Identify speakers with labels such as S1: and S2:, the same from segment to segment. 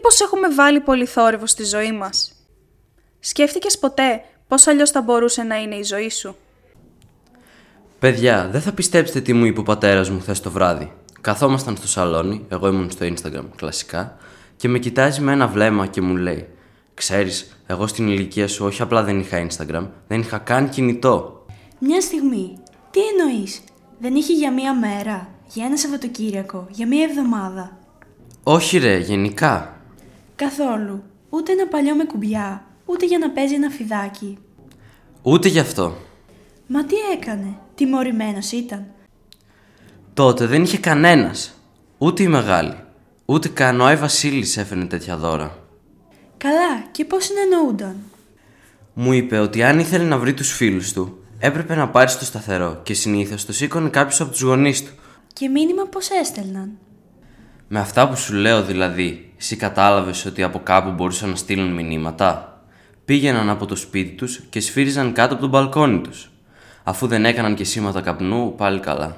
S1: Μήπως έχουμε βάλει πολύ θόρυβο στη ζωή μας? Σκέφτηκες ποτέ πώς αλλιώς θα μπορούσε να είναι η ζωή σου?
S2: Παιδιά, δεν θα πιστέψετε τι μου είπε ο πατέρας μου χθες το βράδυ. Καθόμασταν στο σαλόνι, εγώ ήμουν στο Instagram κλασικά, και με κοιτάζει με ένα βλέμμα και μου λέει: «Ξέρεις, εγώ στην ηλικία σου όχι απλά δεν είχα Instagram, δεν είχα καν κινητό».
S3: Μια στιγμή. Τι εννοείς? Δεν είχε για μία μέρα, για ένα Σαββατοκύριακο, για μία εβδομάδα?
S2: Όχι ρε, γενικά.
S3: Καθόλου. Ούτε ένα παλιό με κουμπιά, ούτε για να παίζει ένα φιδάκι.
S2: Ούτε γι' αυτό.
S3: Μα τι έκανε? Τιμωρημένος ήταν?
S2: Τότε δεν είχε κανένας. Ούτε η μεγάλη. Ούτε καν ο Άι Βασίλης έφερνε τέτοια δώρα.
S3: Καλά, και πώς συνεννοούνταν?
S2: Μου είπε ότι αν ήθελε να βρει τους φίλους του, έπρεπε να πάρει στο σταθερό και συνήθως το σήκωνε κάποιος από τους γονείς του.
S3: Και μήνυμα πώς έστελναν?
S2: Με αυτά που σου λέω δηλαδή, εσύ κατάλαβες ότι από κάπου μπορούσαν να στείλουν μηνύματα? Πήγαιναν από το σπίτι τους και σφύριζαν κάτω από τον μπαλκόνι τους. Αφού δεν έκαναν και σήματα καπνού, πάλι καλά.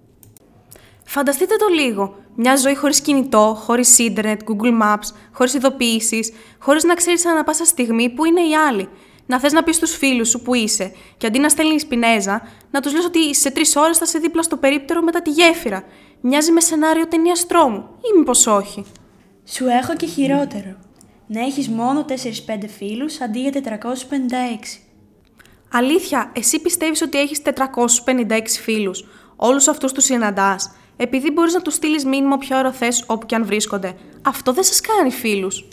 S1: Φανταστείτε το λίγο. Μια ζωή χωρίς κινητό, χωρίς ίντερνετ, Google Maps, χωρίς ειδοποιήσεις, χωρίς να ξέρεις ανά πάσα στιγμή που είναι οι άλλοι. Να θες να πεις στους φίλους σου που είσαι και αντί να στέλνεις πινέζα, να τους λες ότι σε 3 ώρες θα σε δίπλα στο περίπτερο μετά τη γέφυρα. Μοιάζει με σενάριο ταινίας τρόμου, ή μήπως όχι?
S3: Σου έχω και χειρότερο. Να έχεις μόνο 4-5 φίλους αντί για 456.
S1: Αλήθεια, εσύ πιστεύεις ότι έχεις 456 φίλους? Όλους αυτούς τους συναντάς επειδή μπορείς να τους στείλεις μήνυμα όποια ώρα θες, όπου και αν βρίσκονται? Αυτό δεν σας κάνει φίλους.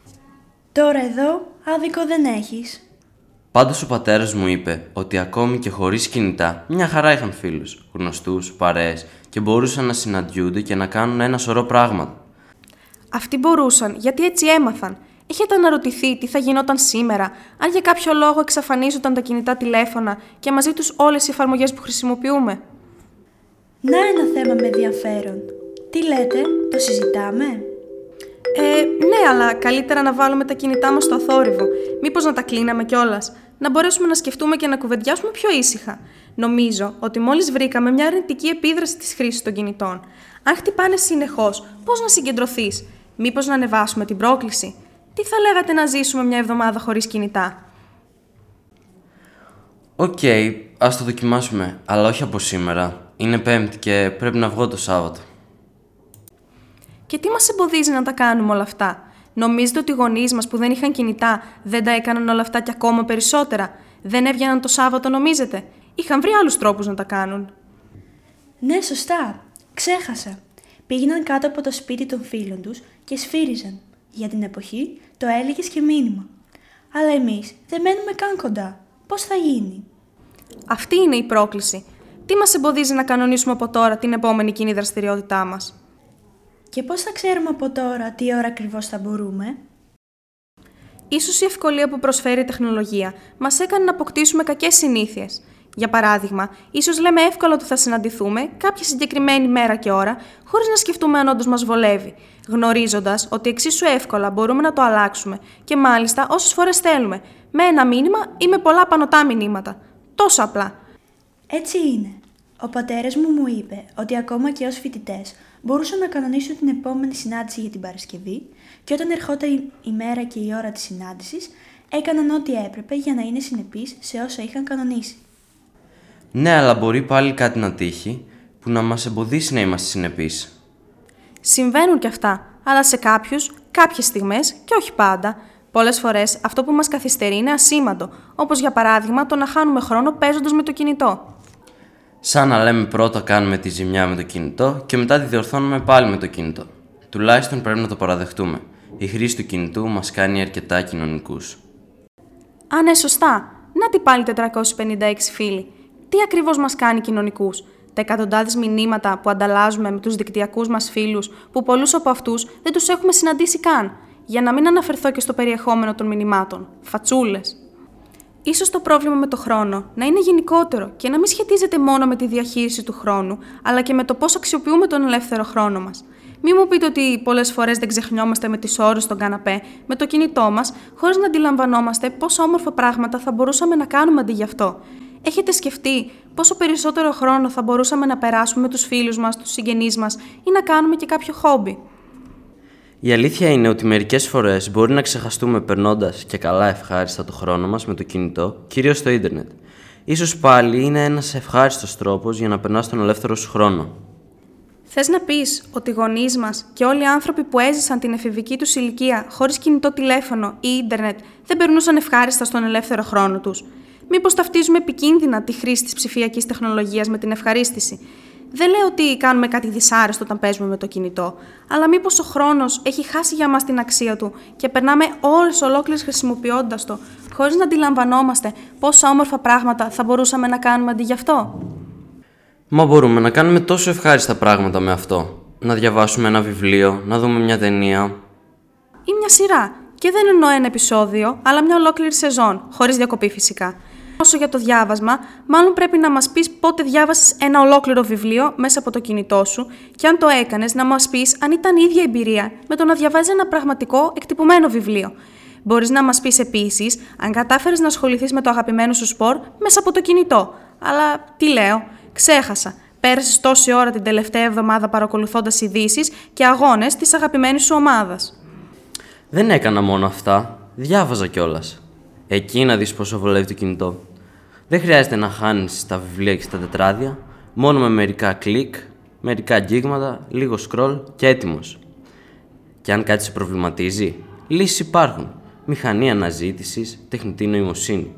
S3: Τώρα εδώ άδικο δεν έχεις.
S2: Πάντως ο πατέρας μου είπε ότι ακόμη και χωρίς κινητά, μια χαρά είχαν φίλους, γνωστούς, παρέες και μπορούσαν να συναντιούνται και να κάνουν ένα σωρό πράγματα.
S1: Αυτοί μπορούσαν, γιατί έτσι έμαθαν. Έχετε αναρωτηθεί τι θα γινόταν σήμερα, αν για κάποιο λόγο εξαφανίζονταν τα κινητά τηλέφωνα και μαζί τους όλες οι εφαρμογές που χρησιμοποιούμε?
S3: Να ένα θέμα με ενδιαφέρον. Τι λέτε, το συζητάμε?
S1: Ναι, αλλά καλύτερα να βάλουμε τα κινητά μας στο αθόρυβο. Μήπως να τα κλείναμε κιόλας? Να μπορέσουμε να σκεφτούμε και να κουβεντιάσουμε πιο ήσυχα. Νομίζω ότι μόλις βρήκαμε μια αρνητική επίδραση της χρήσης των κινητών. Αν χτυπάνε συνεχώς, πώς να συγκεντρωθείς? Μήπως να ανεβάσουμε την πρόκληση? Τι θα λέγατε να ζήσουμε μια εβδομάδα χωρίς κινητά?
S2: Οκ, ας το δοκιμάσουμε, αλλά όχι από σήμερα. Είναι Πέμπτη και πρέπει να βγω το Σάββατο.
S1: Και τι μας εμποδίζει να τα κάνουμε όλα αυτά? Νομίζετε ότι οι γονείς μας που δεν είχαν κινητά δεν τα έκαναν όλα αυτά και ακόμα περισσότερα? Δεν έβγαιναν το Σάββατο, νομίζετε? Είχαν βρει άλλους τρόπους να τα κάνουν.
S3: Ναι, σωστά. Ξέχασα. Πήγαιναν κάτω από το σπίτι των φίλων τους και σφύριζαν. Για την εποχή το έλεγες και μήνυμα. Αλλά εμείς δεν μένουμε καν κοντά. Πώς θα γίνει?
S1: Αυτή είναι η πρόκληση. Τι μας εμποδίζει να κανονίσουμε από τώρα την επόμενη κοινή δραστηριότητά μας?
S3: Και πώς θα ξέρουμε από τώρα τι ώρα ακριβώς θα μπορούμε?
S1: Ίσως η ευκολία που προσφέρει η τεχνολογία μας έκανε να αποκτήσουμε κακές συνήθειες. Για παράδειγμα, ίσως λέμε εύκολα ότι θα συναντηθούμε κάποια συγκεκριμένη μέρα και ώρα, χωρίς να σκεφτούμε αν όντως μας βολεύει, γνωρίζοντας ότι εξίσου εύκολα μπορούμε να το αλλάξουμε και μάλιστα όσες φορές θέλουμε, με ένα μήνυμα ή με πολλά πανωτά μηνύματα. Τόσο απλά.
S3: Έτσι είναι. Ο πατέρας μου είπε ότι ακόμα και ως φοιτητές μπορούσαν να κανονίσουν την επόμενη συνάντηση για την Παρασκευή και όταν ερχόταν η μέρα και η ώρα της συνάντησης, έκαναν ό,τι έπρεπε για να είναι συνεπείς σε όσα είχαν κανονίσει.
S2: Ναι, αλλά μπορεί πάλι κάτι να τύχει που να μας εμποδίσει να είμαστε συνεπείς.
S1: Συμβαίνουν κι αυτά, αλλά σε κάποιες στιγμές και όχι πάντα. Πολλές φορές αυτό που μας καθυστερεί είναι ασήμαντο, όπως για παράδειγμα το να χάνουμε χρόνο παίζοντας με το κινητό.
S2: Σαν να λέμε πρώτα κάνουμε τη ζημιά με το κινητό και μετά τη διορθώνουμε πάλι με το κινητό. Τουλάχιστον πρέπει να το παραδεχτούμε. Η χρήση του κινητού μας κάνει αρκετά κοινωνικούς.
S1: Α, ναι, σωστά. Να τι πάλι 456 φίλοι. Τι ακριβώς μας κάνει κοινωνικούς? Τα εκατοντάδες μηνύματα που ανταλλάζουμε με τους δικτυακούς μας φίλους, που πολλούς από αυτούς δεν τους έχουμε συναντήσει καν. Για να μην αναφερθώ και στο περιεχόμενο των μηνυμάτων. Φατσούλες. Ίσως το πρόβλημα με το χρόνο να είναι γενικότερο και να μην σχετίζεται μόνο με τη διαχείριση του χρόνου, αλλά και με το πώς αξιοποιούμε τον ελεύθερο χρόνο μας. Μη μου πείτε ότι πολλές φορές δεν ξεχνιόμαστε με τις ώρες στον καναπέ, με το κινητό μας, χωρίς να αντιλαμβανόμαστε πόσα όμορφα πράγματα θα μπορούσαμε να κάνουμε αντί γι' αυτό. Έχετε σκεφτεί πόσο περισσότερο χρόνο θα μπορούσαμε να περάσουμε με τους φίλους μας, τους συγγενείς μας ή να κάνουμε και κάποιο χόμπι?
S2: Η αλήθεια είναι ότι μερικές φορές μπορεί να ξεχαστούμε περνώντας και καλά ευχάριστα το χρόνο μας με το κινητό, κυρίως στο ίντερνετ. Ίσως πάλι είναι ένας ευχάριστος τρόπος για να περνάς τον ελεύθερο σου χρόνο.
S1: Θες να πεις ότι οι γονείς μας και όλοι οι άνθρωποι που έζησαν την εφηβική τους ηλικία χωρίς κινητό τηλέφωνο ή ίντερνετ δεν περνούσαν ευχάριστα στον ελεύθερο χρόνο τους? Μήπως ταυτίζουμε επικίνδυνα τη χρήση της ψηφιακής τεχνολογίας με την ευχαρίστηση? Δεν λέω ότι κάνουμε κάτι δυσάρεστο όταν παίζουμε με το κινητό, αλλά μήπως ο χρόνος έχει χάσει για μας την αξία του και περνάμε ώρες ολόκληρες χρησιμοποιώντας το, χωρίς να αντιλαμβανόμαστε πόσα όμορφα πράγματα θα μπορούσαμε να κάνουμε αντί γι' αυτό?
S2: Μα μπορούμε να κάνουμε τόσο ευχάριστα πράγματα με αυτό. Να διαβάσουμε ένα βιβλίο, να δούμε μια ταινία.
S1: Ή μια σειρά. Και δεν εννοώ ένα επεισόδιο, αλλά μια ολόκληρη σεζόν, χωρίς διακοπή φυσικά. Όσο για το διάβασμα, μάλλον πρέπει να μας πεις πότε διάβασες ένα ολόκληρο βιβλίο μέσα από το κινητό σου και αν το έκανες να μας πεις αν ήταν η ίδια εμπειρία με το να διαβάζεις ένα πραγματικό εκτυπωμένο βιβλίο. Μπορείς να μας πεις επίσης αν κατάφερες να ασχοληθείς με το αγαπημένο σου σπορ μέσα από το κινητό. Αλλά τι λέω, ξέχασα. Πέρασες τόση ώρα την τελευταία εβδομάδα παρακολουθώντας ειδήσεις και αγώνες της αγαπημένης σου ομάδας.
S2: Δεν έκανα μόνο αυτά, διάβαζα κιόλας. Εκεί να δεις πόσο βολεύει το κινητό. Δεν χρειάζεται να χάνεις τα βιβλία και στα τετράδια, μόνο με μερικά κλικ, μερικά αγγίγματα, λίγο scroll και έτοιμος. Και αν κάτι σε προβληματίζει, λύσεις υπάρχουν. Μηχανή αναζήτησης, τεχνητή νοημοσύνη.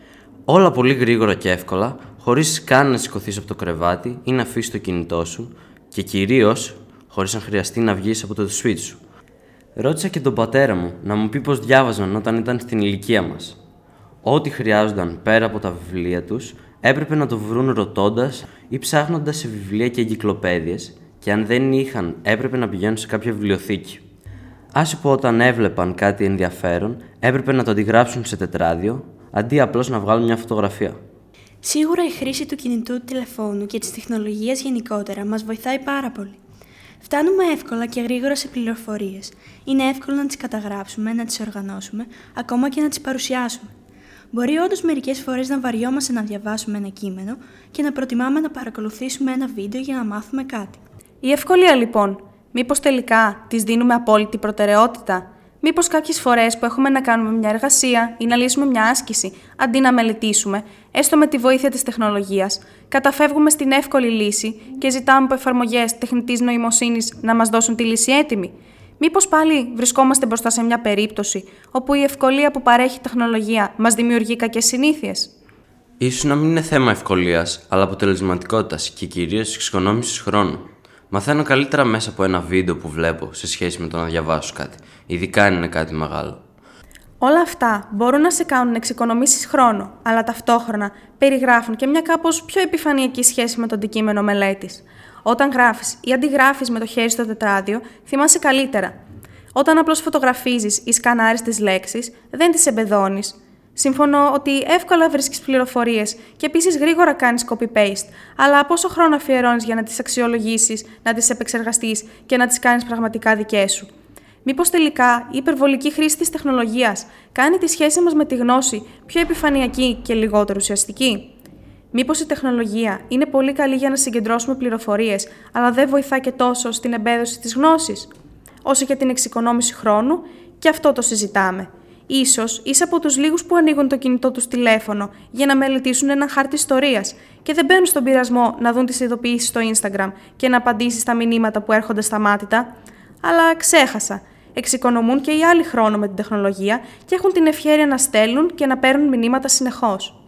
S2: Όλα πολύ γρήγορα και εύκολα, χωρίς καν να σηκωθείς από το κρεβάτι ή να αφήσεις το κινητό σου και κυρίως χωρίς να χρειαστεί να βγεις από το switch σου. Ρώτησα και τον πατέρα μου να μου πει πώς διάβαζαν όταν ήταν στην ηλικία μας. Ό,τι χρειάζονταν πέρα από τα βιβλία τους έπρεπε να το βρουν ρωτώντας ή ψάχνοντας σε βιβλία και εγκυκλοπαίδειες και αν δεν είχαν έπρεπε να πηγαίνουν σε κάποια βιβλιοθήκη. Άσε που όταν έβλεπαν κάτι ενδιαφέρον έπρεπε να το αντιγράψουν σε τετράδιο αντί απλώς να βγάλουν μια φωτογραφία.
S3: Σίγουρα η χρήση του κινητού τηλεφώνου και της τεχνολογίας γενικότερα μας βοηθάει πάρα πολύ. Φτάνουμε εύκολα και γρήγορα σε πληροφορίες. Είναι εύκολο να τις καταγράψουμε, να τις οργανώσουμε, ακόμα και να τις παρουσιάσουμε. Μπορεί όντως μερικές φορές να βαριόμαστε να διαβάσουμε ένα κείμενο και να προτιμάμε να παρακολουθήσουμε ένα βίντεο για να μάθουμε κάτι.
S1: Η ευκολία λοιπόν. Μήπως τελικά της δίνουμε απόλυτη προτεραιότητα? Μήπως κάποιες φορές που έχουμε να κάνουμε μια εργασία ή να λύσουμε μια άσκηση, αντί να μελετήσουμε, έστω με τη βοήθεια της τεχνολογίας, καταφεύγουμε στην εύκολη λύση και ζητάμε από εφαρμογές τεχνητής νοημοσύνης να μας δώσουν τη λύση έτοιμη? Μήπως πάλι βρισκόμαστε μπροστά σε μια περίπτωση όπου η ευκολία που παρέχει η τεχνολογία μας δημιουργεί κακές συνήθειες?
S2: Ίσως να μην είναι θέμα ευκολίας, αλλά αποτελεσματικότητας και κυρίως εξοικονόμησης χρόνου. Μαθαίνω καλύτερα μέσα από ένα βίντεο που βλέπω σε σχέση με το να διαβάσω κάτι, ειδικά αν είναι κάτι μεγάλο.
S1: Όλα αυτά μπορούν να σε κάνουν να εξοικονομήσεις χρόνο, αλλά ταυτόχρονα περιγράφουν και μια κάπως πιο επιφανειακή σχέση με το αντικείμενο μελέτης. Όταν γράφεις ή αντιγράφεις με το χέρι στο τετράδιο, θυμάσαι καλύτερα. Όταν απλώς φωτογραφίζεις ή σκανάρεις τις λέξεις, δεν τις εμπεδώνεις. Συμφωνώ ότι εύκολα βρίσκεις πληροφορίες και επίσης γρήγορα κάνεις copy-paste, αλλά πόσο χρόνο αφιερώνεις για να τις αξιολογήσεις, να τις επεξεργαστείς και να τις κάνεις πραγματικά δικές σου? Μήπως τελικά η υπερβολική χρήση της τεχνολογίας κάνει τη σχέση μας με τη γνώση πιο επιφανειακή και λιγότερο ουσιαστική? Μήπως η τεχνολογία είναι πολύ καλή για να συγκεντρώσουμε πληροφορίες, αλλά δεν βοηθά και τόσο στην εμπέδωση της γνώσης? Όσο για την εξοικονόμηση χρόνου, και αυτό το συζητάμε. Ίσως είσαι από τους λίγους που ανοίγουν το κινητό τους τηλέφωνο για να μελετήσουν ένα χάρτη ιστορίας και δεν μπαίνουν στον πειρασμό να δουν τις ειδοποιήσεις στο Instagram και να απαντήσεις στα μηνύματα που έρχονται σταμάτητα. Αλλά ξέχασα. Εξοικονομούν και οι άλλοι χρόνο με την τεχνολογία και έχουν την ευχέρεια να στέλνουν και να παίρνουν μηνύματα συνεχώς.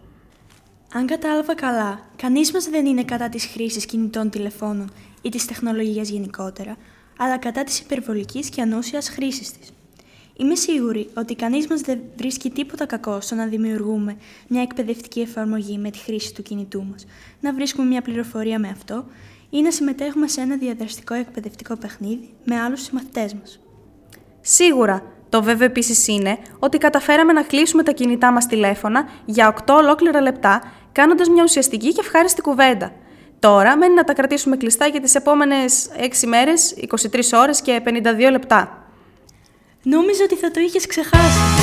S3: Αν κατάλαβα καλά, κανείς μας δεν είναι κατά της χρήσης κινητών τηλεφώνων ή της τεχνολογίας γενικότερα, αλλά κατά της υπερβολικής και ανούσιας χρήσης της. Είμαι σίγουρη ότι κανείς μας δεν βρίσκει τίποτα κακό στο να δημιουργούμε μια εκπαιδευτική εφαρμογή με τη χρήση του κινητού μας, να βρίσκουμε μια πληροφορία με αυτό ή να συμμετέχουμε σε ένα διαδραστικό εκπαιδευτικό παιχνίδι με άλλους συμμαθητές μας.
S1: Σίγουρα. Το βέβαιο επίσης είναι ότι καταφέραμε να κλείσουμε τα κινητά μας τηλέφωνα για 8 ολόκληρα λεπτά, κάνοντας μια ουσιαστική και ευχάριστη κουβέντα. Τώρα μένει να τα κρατήσουμε κλειστά για τις επόμενες 6 μέρες, 23 ώρες και 52 λεπτά.
S3: Νόμιζα ότι θα το είχες ξεχάσει.